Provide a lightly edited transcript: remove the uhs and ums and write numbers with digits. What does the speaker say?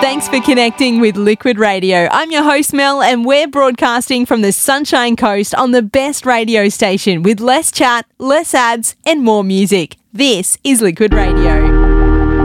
Thanks for connecting with Liquid Radio. I'm your host, Mel, and we're broadcasting from the Sunshine Coast on the best radio station with less chat, less ads, and more music. This is Liquid Radio.